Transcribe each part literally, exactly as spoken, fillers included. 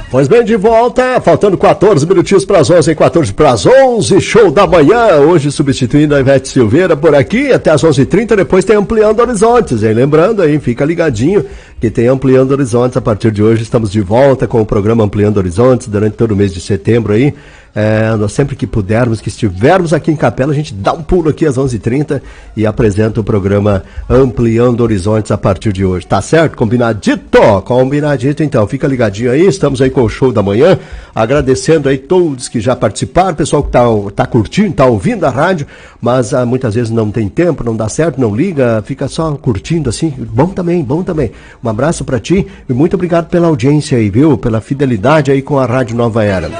Pois bem, de volta, faltando quatorze minutinhos para as onze, quatorze para as onze, show da manhã, hoje substituindo a Ivete Silveira por aqui, até as onze e trinta, depois tem Ampliando Horizontes, hein? Lembrando aí, fica ligadinho, que tem Ampliando Horizontes, a partir de hoje estamos de volta com o programa Ampliando Horizontes, durante todo o mês de setembro aí, é, nós sempre que pudermos, que estivermos aqui em Capela, a gente dá um pulo aqui às onze e trinta e apresenta o programa Ampliando Horizontes a partir de hoje, tá certo? Combinadito? Combinadito, então, fica ligadinho aí, estamos aí com o show da manhã, agradecendo aí todos que já participaram, pessoal que tá, tá curtindo, tá ouvindo a rádio, mas ah, muitas vezes não tem tempo, não dá certo, não liga, fica só curtindo assim, bom também, bom também. Um abraço pra ti e muito obrigado pela audiência aí, viu? Pela fidelidade aí com a Rádio Nova Era.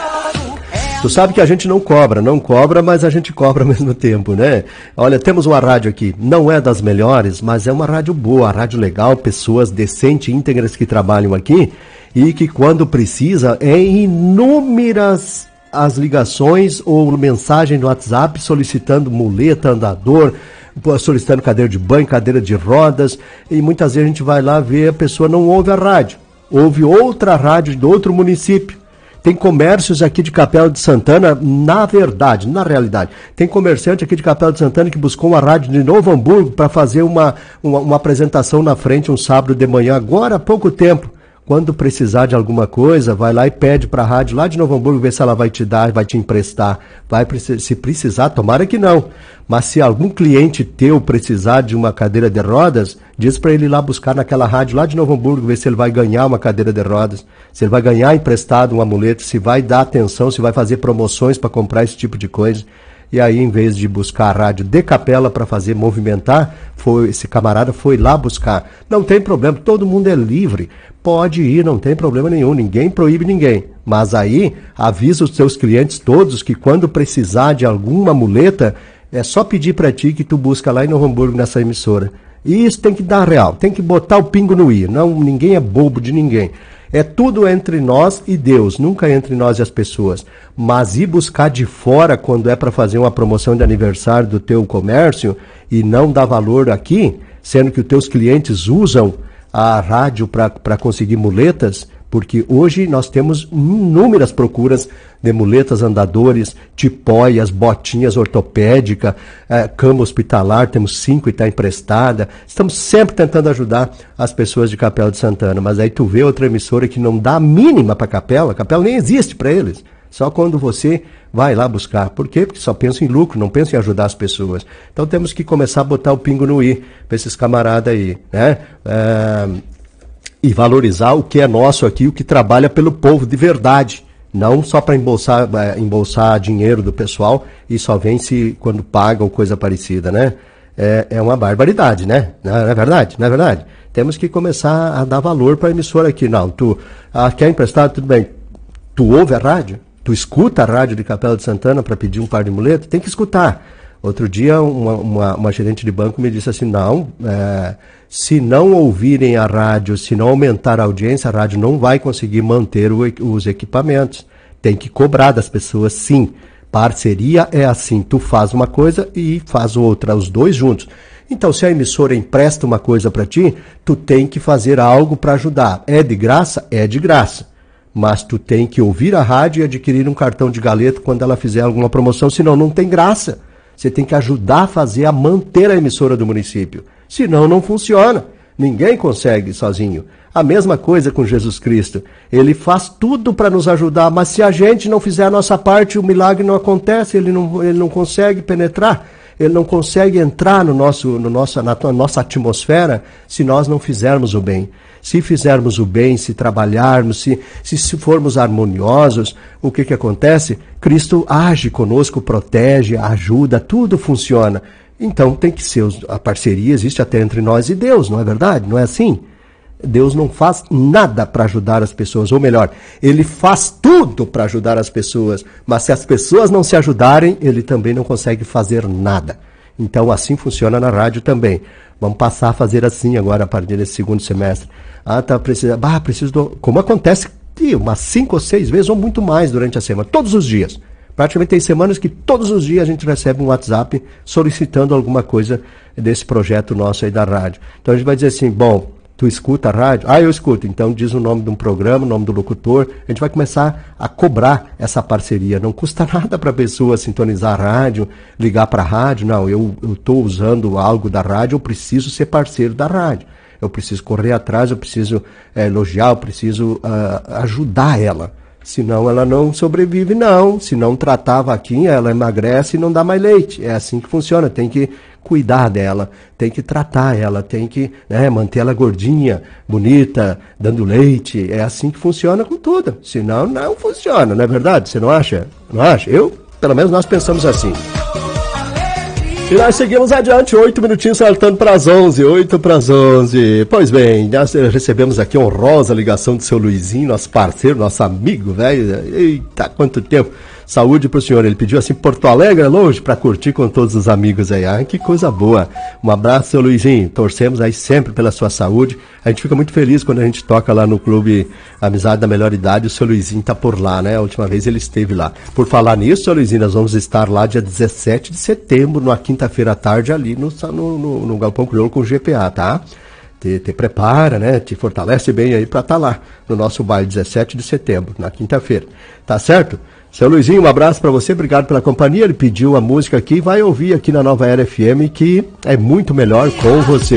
Tu sabe que a gente não cobra, não cobra, mas a gente cobra ao mesmo tempo, né? Olha, temos uma rádio aqui, não é das melhores, mas é uma rádio boa, uma rádio legal, pessoas decentes, íntegras que trabalham aqui e que quando precisa, é inúmeras as ligações ou mensagem no WhatsApp solicitando muleta, andador, solicitando cadeira de banho, cadeira de rodas, e muitas vezes a gente vai lá ver, a pessoa não ouve a rádio, ouve outra rádio de outro município. Tem comércios aqui de Capela de Santana, na verdade, na realidade, tem comerciante aqui de Capela de Santana que buscou uma rádio de Novo Hamburgo para fazer uma, uma, uma apresentação na frente um sábado de manhã, agora há pouco tempo. Quando precisar de alguma coisa, vai lá e pede para a rádio lá de Novo Hamburgo, ver se ela vai te dar, vai te emprestar. Vai, se precisar, tomara que não. Mas se algum cliente teu precisar de uma cadeira de rodas, diz para ele ir lá buscar naquela rádio lá de Novo Hamburgo, ver se ele vai ganhar uma cadeira de rodas, se ele vai ganhar emprestado um amuleto, se vai dar atenção, se vai fazer promoções para comprar esse tipo de coisa. E aí, em vez de buscar a rádio de Capela para fazer movimentar, foi, esse camarada foi lá buscar. Não tem problema, todo mundo é livre. Pode ir, não tem problema nenhum, ninguém proíbe ninguém. Mas aí, avisa os seus clientes todos que quando precisar de alguma muleta, é só pedir para ti que tu busca lá em Novo Hamburgo nessa emissora. E isso tem que dar real, tem que botar o pingo no i. Não, ninguém é bobo de ninguém. É tudo entre nós e Deus, nunca entre nós e as pessoas. Mas ir buscar de fora quando é para fazer uma promoção de aniversário do teu comércio e não dar valor aqui, sendo que os teus clientes usam a rádio para conseguir muletas, porque hoje nós temos inúmeras procuras de muletas, andadores, tipóias, botinhas ortopédicas, eh, cama hospitalar, temos cinco e está emprestada. Estamos sempre tentando ajudar as pessoas de Capela de Santana, mas aí tu vê outra emissora que não dá a mínima para Capela, Capela nem existe para eles, só quando você vai lá buscar. Por quê? Porque só pensa em lucro, não pensa em ajudar as pessoas. Então temos que começar a botar o pingo no i para esses camaradas aí, né? É... E valorizar o que é nosso aqui, o que trabalha pelo povo de verdade. Não só para embolsar, embolsar dinheiro do pessoal e só vence quando paga ou coisa parecida, né? É, é uma barbaridade, né? Não é verdade? Não é verdade? Temos que começar a dar valor para a emissora aqui. Não, tu ah, quer emprestar? Tudo bem. Tu ouve a rádio? Tu escuta a rádio de Capela de Santana para pedir um par de muletas? Tem que escutar. Outro dia, uma, uma, uma gerente de banco me disse assim, não, é, se não ouvirem a rádio, se não aumentar a audiência, a rádio não vai conseguir manter o, os equipamentos. Tem que cobrar das pessoas, sim. Parceria é assim, tu faz uma coisa e faz outra, os dois juntos. Então, se a emissora empresta uma coisa para ti, tu tem que fazer algo para ajudar. É de graça? É de graça. Mas tu tem que ouvir a rádio e adquirir um cartão de galeto quando ela fizer alguma promoção, senão não tem graça. Você tem que ajudar a fazer, a manter a emissora do município. Senão não funciona. Ninguém consegue sozinho. A mesma coisa com Jesus Cristo. Ele faz tudo para nos ajudar, mas se a gente não fizer a nossa parte, o milagre não acontece, ele não, ele não consegue penetrar, ele não consegue entrar no nosso, no nosso, na nossa atmosfera se nós não fizermos o bem. Se fizermos o bem, se trabalharmos, se, se, se formos harmoniosos, o que que acontece? Cristo age conosco, protege, ajuda, tudo funciona. Então tem que ser, a parceria existe até entre nós e Deus, não é verdade? Não é assim? Deus não faz nada para ajudar as pessoas, ou melhor, Ele faz tudo para ajudar as pessoas, mas se as pessoas não se ajudarem, Ele também não consegue fazer nada. Então assim funciona na rádio também. Vamos passar a fazer assim agora a partir desse segundo semestre. Ah, tá, precisa, bah, preciso do... Como acontece umas cinco ou seis vezes ou muito mais durante a semana, todos os dias. Praticamente tem semanas que todos os dias a gente recebe um WhatsApp solicitando alguma coisa desse projeto nosso aí da rádio. Então a gente vai dizer assim, bom, Tu escuta a rádio? Ah, eu escuto. Então diz o nome de um programa, o nome do locutor. A gente vai começar a cobrar essa parceria. Não custa nada para a pessoa sintonizar a rádio, ligar para a rádio. Não, eu estou usando algo da rádio, eu preciso ser parceiro da rádio. Eu preciso correr atrás, eu preciso é, elogiar, eu preciso uh, ajudar ela. Senão ela não sobrevive, não. Se não tratar a vaquinha, ela emagrece e não dá mais leite. É assim que funciona. Tem que cuidar dela, tem que tratar ela, tem que, né, manter ela gordinha, bonita, dando leite. É assim que funciona com tudo. Senão não funciona, não é verdade? Você não acha? Não acha? Eu, pelo menos nós pensamos assim. E nós seguimos adiante, oito minutinhos saltando para as onze, oito para as onze. Pois bem, nós recebemos aqui a honrosa ligação do seu Luizinho, nosso parceiro, nosso amigo, velho. Eita, quanto tempo. Saúde pro senhor. Ele pediu assim, Porto Alegre, longe, para curtir com todos os amigos aí. Ah, que coisa boa. Um abraço, seu Luizinho. Torcemos aí sempre pela sua saúde. A gente fica muito feliz quando a gente toca lá no Clube Amizade da Melhor Idade. O seu Luizinho tá por lá, né? A última vez ele esteve lá. Por falar nisso, seu Luizinho, nós vamos estar lá dia dezessete de setembro, numa quinta-feira à tarde, ali no, no, no, no Galpão Crioulo com o G P A, tá? Te, te prepara, né? Te fortalece bem aí para estar tá lá no nosso baile, dezessete de setembro, na quinta-feira. Tá certo? Seu Luizinho, um abraço para você, obrigado pela companhia. Ele pediu a música aqui, vai ouvir aqui na Nova Era F M, que é muito melhor com você.